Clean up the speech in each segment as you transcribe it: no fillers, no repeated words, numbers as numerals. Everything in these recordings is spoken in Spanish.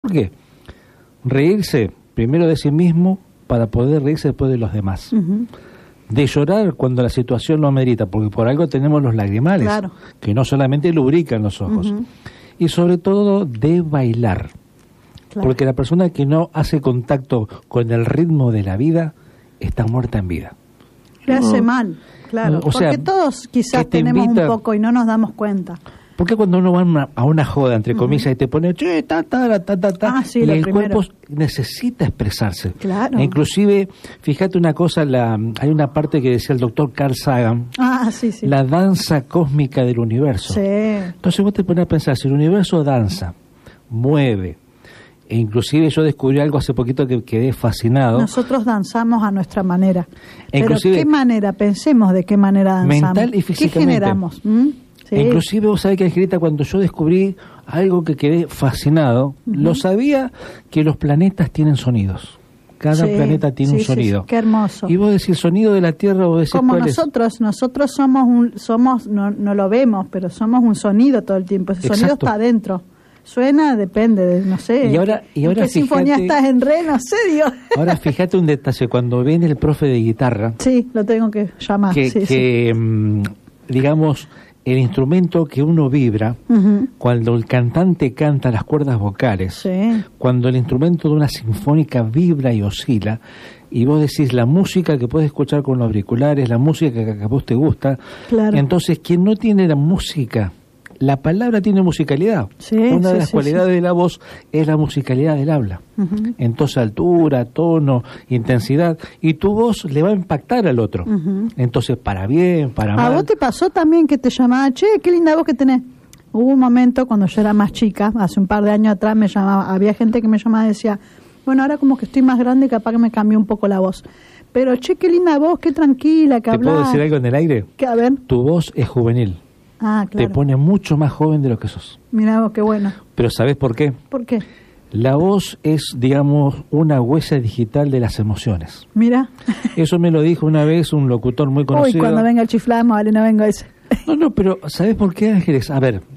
¿Por qué? Reírse primero de sí mismo para poder reírse después de los demás. De llorar cuando la situación lo amerita, porque por algo tenemos los lagrimales, claro, que no solamente lubrican los ojos. Y sobre todo de bailar. Claro. Porque la persona que no hace contacto con el ritmo de la vida está muerta en vida. Le hace mal, claro. Porque todos quizás tenemos un poco y no nos damos cuenta. Porque cuando uno va a una joda, entre comillas, y te pone che, sí, y el primero. cuerpo necesita expresarse. Claro. E inclusive, fíjate una cosa, hay una parte que decía el doctor Carl Sagan, sí. la danza cósmica del universo. Sí. Entonces vos te pones a pensar, si el universo danza, mueve, e inclusive yo descubrí algo hace poquito que quedé fascinado. Nosotros danzamos a nuestra manera. Pero inclusive, ¿qué manera? Pensemos de qué manera danzamos. Mental y físicamente. ¿Qué generamos? Sí. Inclusive vos sabés que, Angelita, cuando yo descubrí algo que quedé fascinado, lo sabía que los planetas tienen sonidos. Cada planeta tiene un sonido. Sí, qué hermoso. Y vos decís sonido de la Tierra, vos decís como cuál nosotros somos no lo vemos, pero somos un sonido todo el tiempo. Ese sonido está adentro. Suena, depende de, no sé. Y ahora ¿qué fíjate, sinfonía estás en re? No sé, Dios. Ahora fíjate un detalle, cuando viene el profe de guitarra. Sí, lo tengo que llamar. Digamos, el instrumento que uno vibra, cuando el cantante canta las cuerdas vocales, cuando el instrumento de una sinfónica vibra y oscila, y vos decís la música que puedes escuchar con los auriculares, la música que a vos te gusta, claro. Entonces quien no tiene la música, la palabra tiene musicalidad. Una de las cualidades de la voz es la musicalidad del habla. Entonces altura, tono, intensidad, y tu voz le va a impactar al otro. Entonces para bien, para mal. ¿A vos te pasó también que te llamaba, che, qué linda voz que tenés? Hubo un momento cuando yo era más chica, hace un par de años atrás me llamaba, había gente que me llamaba y decía, bueno, ahora como que estoy más grande, capaz que me cambió un poco la voz. Pero che, qué linda voz, qué tranquila que hablás. ¿Te puedo decir algo en el aire? ¿Qué? A ver. Tu voz es juvenil. Claro. Te pone mucho más joven de lo que sos. Mirá vos, qué bueno. Pero ¿sabés por qué? ¿Por qué? La voz es, digamos, una huella digital de las emociones. Mira. Eso me lo dijo una vez un locutor muy conocido. Uy, cuando venga el chiflamo, vale, no vengo ese. No, pero ¿sabés por qué, Ángeles? A ver,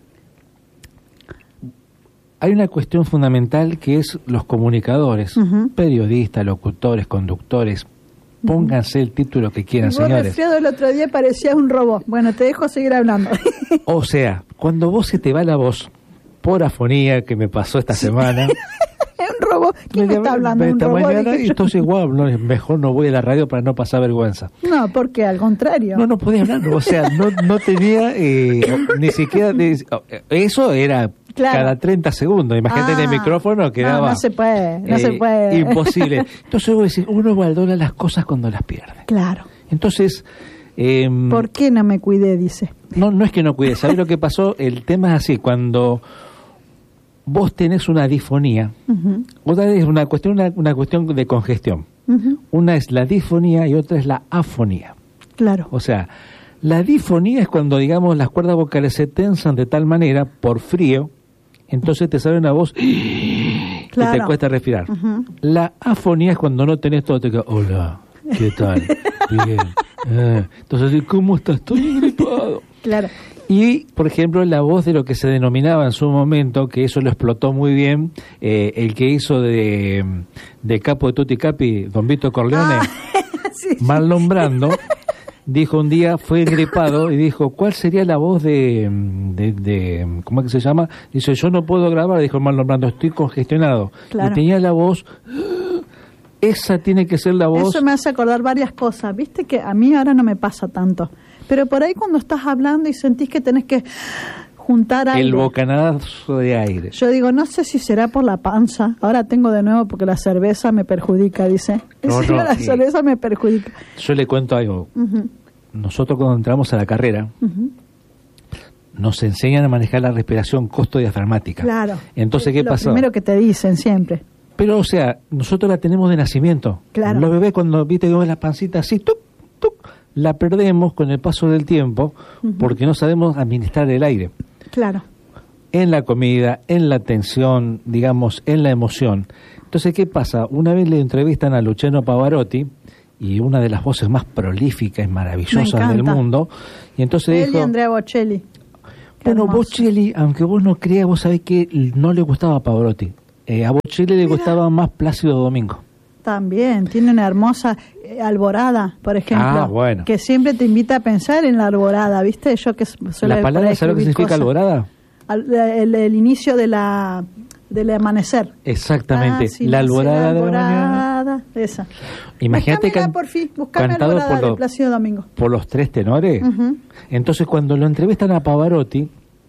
hay una cuestión fundamental que es los comunicadores, periodistas, locutores, conductores. Pónganse el título que quieran, señores. Resfriado el otro día parecías un robot. Bueno, te dejo seguir hablando. O sea, cuando vos se te va la voz por afonía, que me pasó esta semana. Un robot. ¿Quién me está hablando? Un robot. Mañana, y entonces igual, mejor no voy a la radio para no pasar vergüenza. No, porque al contrario. No podía hablar. O sea, no tenía ni siquiera... eso era... Claro. Cada 30 segundos, imagínate en el micrófono quedaba... No se puede. Imposible. Entonces vos decís, uno valora las cosas cuando las pierde. Claro. Entonces... ¿por qué no me cuidé? Dice. No es que no cuidé, ¿sabés lo que pasó? El tema es así, cuando vos tenés una disfonía, otra es una cuestión de congestión. Una es la disfonía y otra es la afonía. Claro. O sea, la disfonía es cuando, digamos, las cuerdas vocales se tensan de tal manera, por frío, entonces te sale una voz y te cuesta respirar. La afonía es cuando no tenés todo, te queda, hola, ¿qué tal? Bien. Entonces, ¿cómo estás? Estoy gripado. Claro. Y, por ejemplo, la voz de lo que se denominaba en su momento, que eso lo explotó muy bien, el que hizo de capo de Tutti Capi, Don Vito Corleone, Marlon Brando, dijo un día, fue gripado y dijo, ¿cuál sería la voz de ¿cómo es que se llama? Dice, yo no puedo grabar, dijo Marlon Brando, estoy congestionado. Claro. Y tenía la voz, esa tiene que ser la voz. Eso me hace acordar varias cosas, viste que a mí ahora no me pasa tanto, pero por ahí cuando estás hablando y sentís que tenés que juntar aire. El bocanazo de aire. Yo digo, no sé si será por la panza. Ahora tengo de nuevo porque la cerveza me perjudica, dice. La cerveza me perjudica. Yo le cuento algo. Nosotros cuando entramos a la carrera, nos enseñan a manejar la respiración costo-diafragmática. Claro. Entonces, ¿qué pasó? Lo primero que te dicen siempre. Pero, o sea, nosotros la tenemos de nacimiento. Claro. Los bebés cuando, viste, vemos la pancita así, tuc, tuc, la perdemos con el paso del tiempo porque no sabemos administrar el aire. Claro. En la comida, en la tensión, digamos, en la emoción. Entonces, ¿qué pasa? Una vez le entrevistan a Luciano Pavarotti, y una de las voces más prolíficas y maravillosas del mundo, y entonces dijo... Él y Andrea Bocelli. Bueno, Bocelli, aunque vos no creas, vos sabés que no le gustaba a Pavarotti. A Bocelli le gustaba más Plácido Domingo. También, tiene una hermosa Alborada, por ejemplo, bueno. que siempre te invita a pensar en la Alborada, ¿viste? Yo que suelo ¿La palabra sabe lo que significa Alborada? El inicio del amanecer. Exactamente, la Alborada de la mañana. Esa. Imagínate cantado por Plácido Domingo. Por los tres tenores. Entonces cuando lo entrevistan a Pavarotti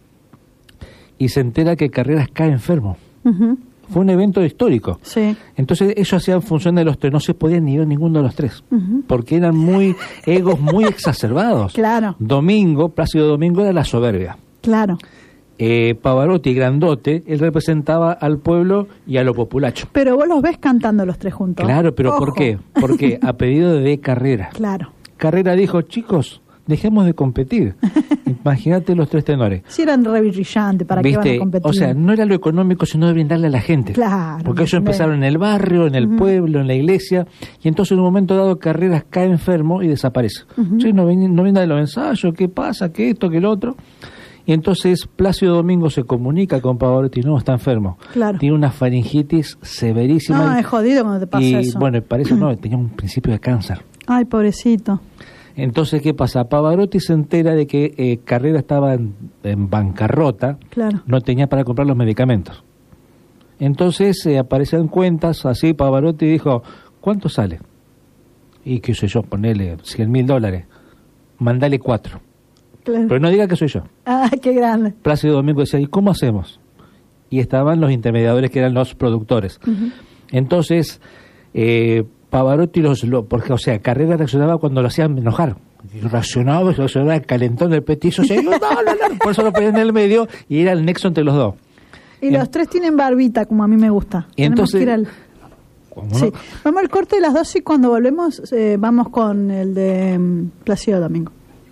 y se entera que Carreras cae enfermo. Fue un evento histórico. Sí. Entonces ellos hacían función de los tres, no se podían ni ver ninguno de los tres, porque eran egos muy exacerbados. Claro. Plácido Domingo era la soberbia. Claro. Pavarotti, grandote, él representaba al pueblo y a lo populacho. Pero vos los ves cantando los tres juntos. Claro, pero ¿por qué? Porque a pedido de Carrera. Claro. Carrera dijo, chicos, dejemos de competir. Imagínate los tres tenores. Sí, eran re brillantes, ¿para qué van a competir? O sea, no era lo económico, sino de brindarle a la gente. Claro. Porque ellos empezaron en el barrio, en el pueblo, en la iglesia, y entonces en un momento dado Carreras cae enfermo y desaparece. Sí, no viene de los ensayos, ¿qué pasa? ¿Qué esto? ¿Qué lo otro? Y entonces Plácido Domingo se comunica con Pavarotti, no, está enfermo. Claro. Tiene una faringitis severísima. No, es jodido cuando te pasa eso. Y bueno, parece no, tenía un principio de cáncer. Ay, pobrecito. Entonces, ¿qué pasa? Pavarotti se entera de que Carrera estaba en bancarrota, claro. No tenía para comprar los medicamentos. Entonces aparecían cuentas, así Pavarotti dijo, ¿cuánto sale? Y qué sé yo, ponele $100,000, mandale 4. Claro. Pero no diga que soy yo. Ah, qué grande. Plácido Domingo decía, ¿y cómo hacemos? Y estaban los intermediadores que eran los productores. Entonces, Pavarotti porque, o sea, Carrera reaccionaba cuando lo hacían enojar. Reaccionaba el calentón del petizo. No, por eso lo ponían en el medio y era el nexo entre los dos. Y los tres tienen barbita, como a mí me gusta. Y entonces, sí. Vamos al corte de las 12 y cuando volvemos vamos con el de Plácido Domingo.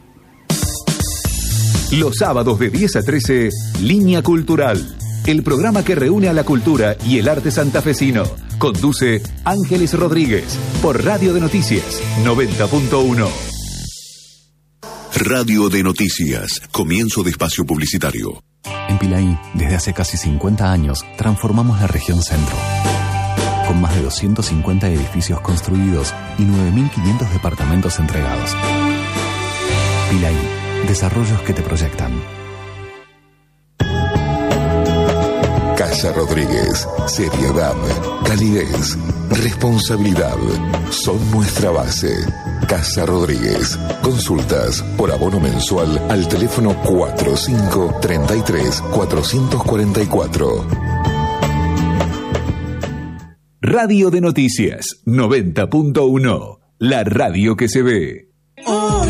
Los sábados de 10 a 13, Línea Cultural. El programa que reúne a la cultura y el arte santafesino. Conduce Ángeles Rodríguez por Radio de Noticias 90.1. Radio de Noticias. Comienzo de espacio publicitario. En Pilaí, desde hace casi 50 años, transformamos la región centro. Con más de 250 edificios construidos y 9.500 departamentos entregados. Pilaí, desarrollos que te proyectan. Casa Rodríguez. Seriedad, calidez, responsabilidad son nuestra base. Casa Rodríguez. Consultas por abono mensual al teléfono 4533-444. Radio de Noticias 90.1. La radio que se ve.